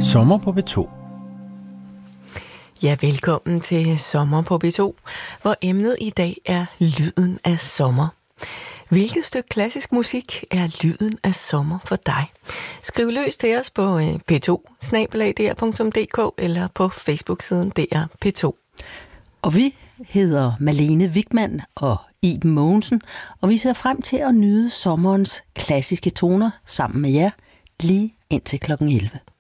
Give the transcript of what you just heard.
Sommer på P2. Ja, velkommen til Sommer på P2, hvor emnet i dag er lyden af sommer. Hvilket stykke klassisk musik er lyden af sommer for dig? Skriv løs til os på p2@dr.dk eller på Facebook-siden DR P2. Og vi hedder Malene Wigman og Iben Mogensen, og vi ser frem til at nyde sommerens klassiske toner sammen med jer lige indtil kl. 11.